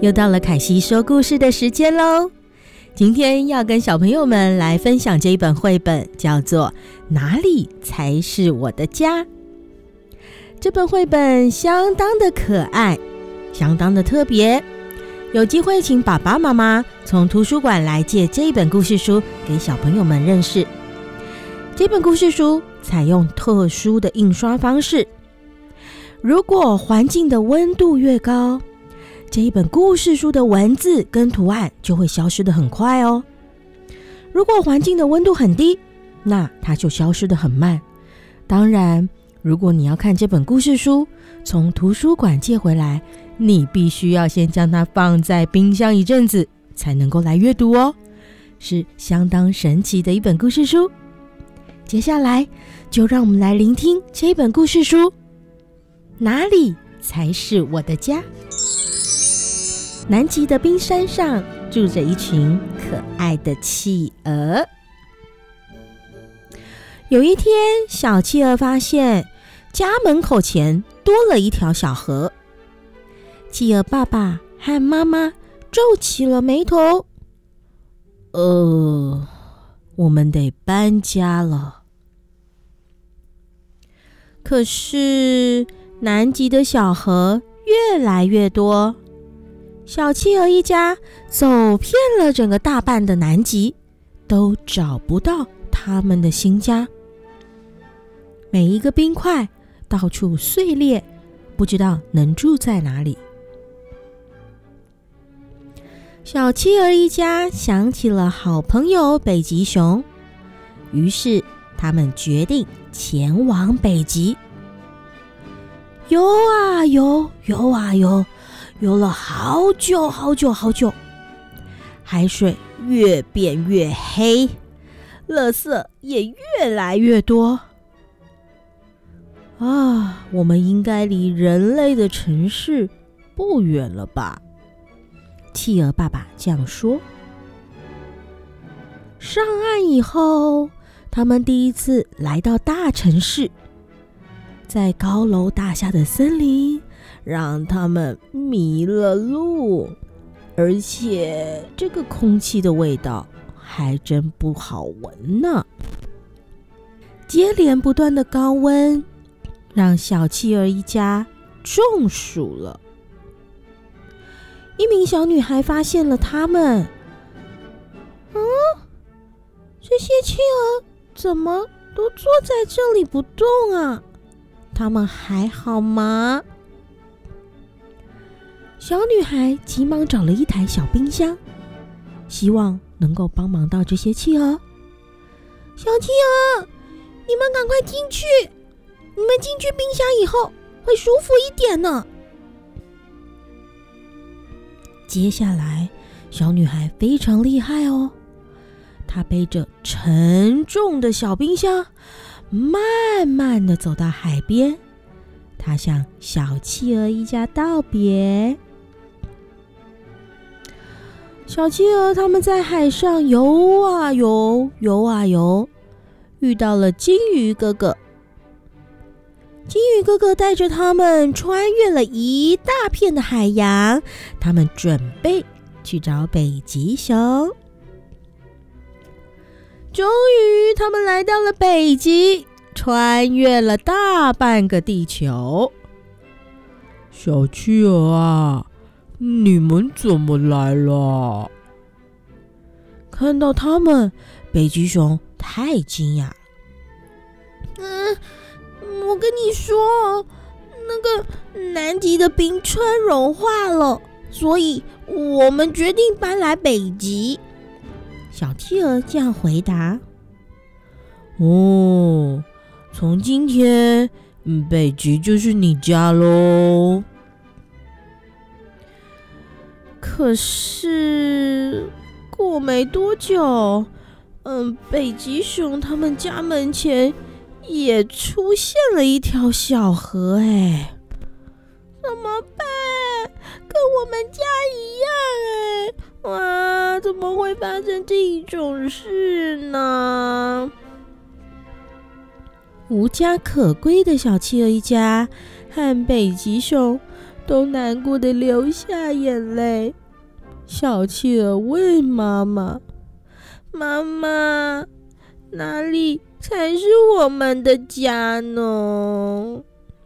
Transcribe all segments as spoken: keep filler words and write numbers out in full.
又到了凯西说故事的时间咯。今天要跟小朋友们来分享这一本绘本，叫做哪里才是我的家。这本绘本相当的可爱，相当的特别，有机会请爸爸妈妈从图书馆来借这一本故事书给小朋友们认识。这本故事书采用特殊的印刷方式，如果环境的温度越高，这一本故事书的文字跟图案就会消失得很快哦。如果环境的温度很低，那它就消失得很慢。当然，如果你要看这本故事书，从图书馆借回来，你必须要先将它放在冰箱一阵子，才能够来阅读哦。是相当神奇的一本故事书。接下来，就让我们来聆听这本故事书，哪里才是我的家？南极的冰山上住着一群可爱的企鹅。有一天，小企鹅发现家门口前多了一条小河。企鹅爸爸和妈妈皱起了眉头。呃，我们得搬家了。可是，南极的小河越来越多。小企鹅一家走遍了整个大半的南极，都找不到他们的新家。每一个冰块到处碎裂，不知道能住在哪里。小企鹅一家想起了好朋友北极熊，于是他们决定前往北极。游啊游，游啊游，游了好久好久好久，海水越变越黑，垃圾也越来越多。啊，我们应该离人类的城市不远了吧？企鹅爸爸这样说。上岸以后，他们第一次来到大城市，在高楼大厦的森林让他们迷了路，而且这个空气的味道还真不好闻呢。接连不断的高温让小企鹅一家中暑了。一名小女孩发现了他们。嗯，这些企鹅怎么都坐在这里不动啊？他们还好吗？小女孩急忙找了一台小冰箱，希望能够帮忙到这些企鹅。小企鹅，你们赶快进去，你们进去冰箱以后会舒服一点呢。接下来，小女孩非常厉害哦，她背着沉重的小冰箱，慢慢地走到海边。她向小企鹅一家道别。小企鹅他们在海上游啊游，游啊游，遇到了金鱼哥哥。金鱼哥哥带着他们穿越了一大片的海洋，他们准备去找北极熊。终于，他们来到了北极，穿越了大半个地球。小企鹅啊，你们怎么来了？看到他们，北极熊太惊讶了。嗯。我跟你说，那个南极的冰川融化了，所以我们决定搬来北极。小企鹅这样回答。哦，从今天，嗯，北极就是你家咯。可是过没多久，嗯，北极熊他们家门前也出现了一条小河。哎，怎么办？跟我们家一样。哎，哇，怎么会发生这种事呢？无家可归的小企鹅一家和北极熊都难过的流下眼泪。小企鹅问妈妈：妈妈，哪里才是我们的家呢？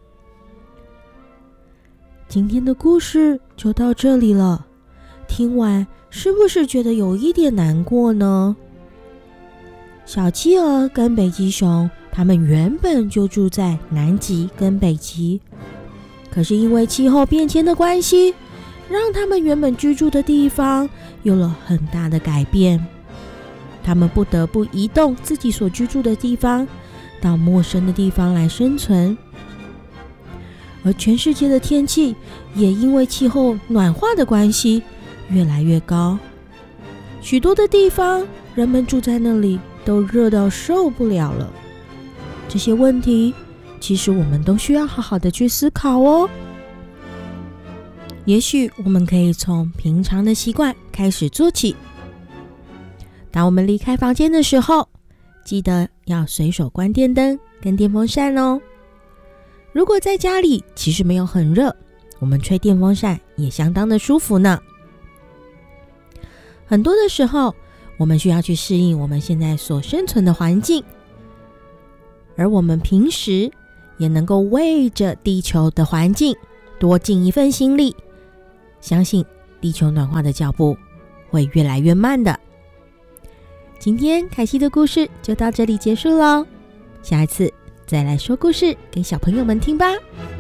今天的故事就到这里了，听完是不是觉得有一点难过呢？小企鹅跟北极熊他们原本就住在南极跟北极，可是因为气候变迁的关系，让他们原本居住的地方有了很大的改变，他们不得不移动自己所居住的地方，到陌生的地方来生存。而全世界的天气也因为气候暖化的关系越来越高，许多的地方人们住在那里都热到受不了了。这些问题其实我们都需要好好的去思考哦。也许我们可以从平常的习惯开始做起。当我们离开房间的时候，记得要随手关电灯跟电风扇哦。如果在家里其实没有很热，我们吹电风扇也相当的舒服呢。很多的时候，我们需要去适应我们现在所生存的环境，而我们平时也能够为着地球的环境多尽一份心力，相信地球暖化的脚步会越来越慢的。今天凯西的故事就到这里结束咯，下一次再来说故事给小朋友们听吧。